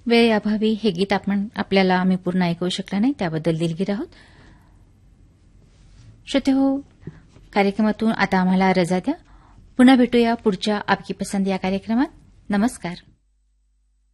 वेळेअभावी हे गीत आपल्याला आम्ही पूर्ण ऐकवू शकला नाही, त्याबद्दल दिलगीर आहोत. श्रोतेहो, कार्यक्रमातून आता आम्हाला रजा द्या. पुन्हा भेटूया पुढच्या आपकी पसंद या कार्यक्रमात. नमस्कार.